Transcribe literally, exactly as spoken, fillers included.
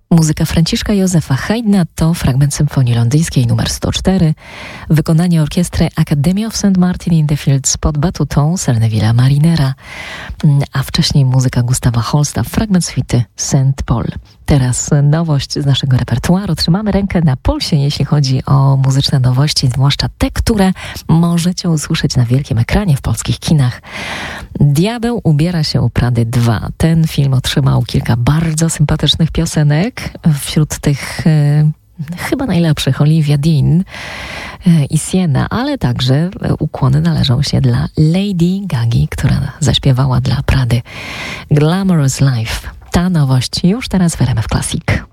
Muzyka Franciszka Józefa Haydna to fragment Symfonii Londyńskiej nr sto cztery, wykonanie orkiestry Academy of Saint Martin in the Fields pod batutą Cerneville'a Marinera, a wcześniej muzyka Gustawa Holsta, fragment suity Saint Paul. Teraz nowość z naszego repertuaru. Trzymamy rękę na pulsie, jeśli chodzi o muzyczne nowości, zwłaszcza te, które możecie usłyszeć na wielkim ekranie w polskich kinach. Diabeł ubiera się u Prady dwa. Ten film otrzymał kilka bardzo sympatycznych piosenek. Wśród tych e, chyba najlepszych Olivia Dean e, i Sienna, ale także ukłony należą się dla Lady Gagi, która zaśpiewała dla Prady Glamorous Life. Ta nowość już teraz w R M F Classic.